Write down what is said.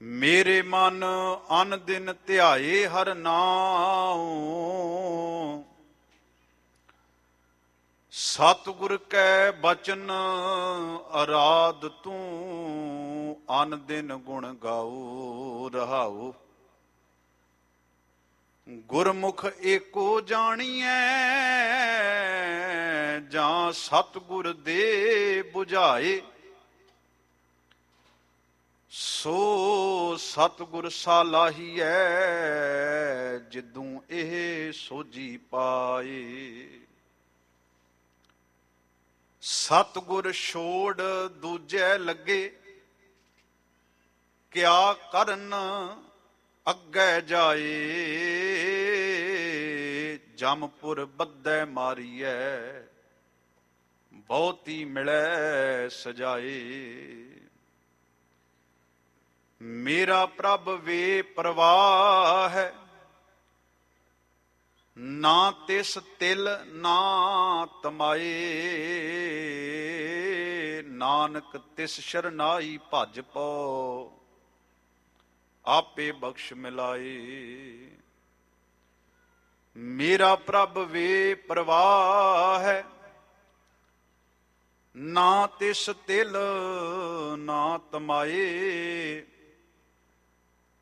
ਮੇਰੇ ਮਨ ਅਨ ਦਿਨ ਧਿਆਏ ਹਰ ਨਾਉ, ਸਤਿਗੁਰ ਕੈ ਬਚਨ ਅਰਾਧ ਤੂੰ, ਅਨ ਦਿਨ ਗੁਣ ਗਾਉ ਰਹਾਉ। ਗੁਰਮੁਖ ਏਕੋ ਜਾਣੀਐ, ਜਾਂ ਸਤਿਗੁਰ ਦੇ 부ਝਾਏ। ਸੋ ਸਤਿਗੁਰ ਸਾਲਾਹੀਐ, ਜਿਦੋਂ ਇਹ ਸੋਝੀ ਪਾਏ। ਸਤਿਗੁਰ ਛੋੜ ਦੂਜੈ ਲੱਗੇ, ਕਿਆ ਕਰਨ ਅੱਗੇ ਜਾਏ। ਜਮਪੁਰ ਬੱਧੈ ਮਾਰੀਐ, ਬਹੁਤੀ ਮਿਲੈ ਸਜਾਏ। ਮੇਰਾ ਪ੍ਰਭ ਵੇ ਪ੍ਰਵਾਹ ਹੈ, ਨਾ ਤਿਸ ਤਿਲ ਨਾ ਤਮਾਏ। ਨਾਨਕ ਤਿਸ ਸ਼ਰਨਾਈ ਭਜ ਪਉ, ਆਪੇ ਬਖਸ਼ ਮਿਲਾਏ। ਮੇਰਾ ਪ੍ਰਭ ਵੇ ਪ੍ਰਵਾਹ ਹੈ, ਨਾ ਤਿਸ ਤਿਲ ਨਾ ਤਮਾਏ।